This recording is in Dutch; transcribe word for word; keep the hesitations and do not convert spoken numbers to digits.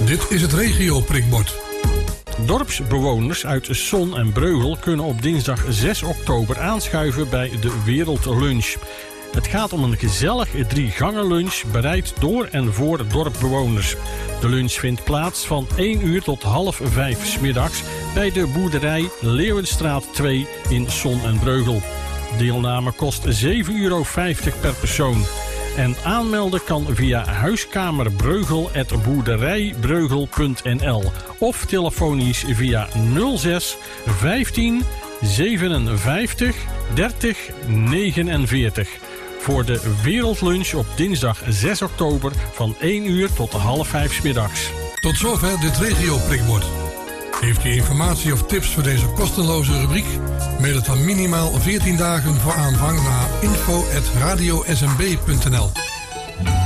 Dit is het regio-prikbord. Dorpsbewoners uit Son en Breugel kunnen op dinsdag zes oktober aanschuiven bij de Wereldlunch. Het gaat om een gezellig drie-gangen lunch bereid door en voor dorpbewoners. De lunch vindt plaats van één uur tot half vijf 's middags bij de boerderij Leeuwenstraat twee in Son en Breugel. Deelname kost zeven euro vijftig per persoon. En aanmelden kan via huiskamerbreugel apenstaartje boerderijbreugel punt n l of telefonisch via nul zes vijftien zevenenvijftig dertig negenenveertig. Voor de Wereldlunch op dinsdag zes oktober van één uur tot half vijf 's middags. Tot zover dit regio-prikbord. Heeft u informatie of tips voor deze kosteloze rubriek? Mail het dan minimaal veertien dagen voor aanvang naar info apenstaartje radio s m b punt n l.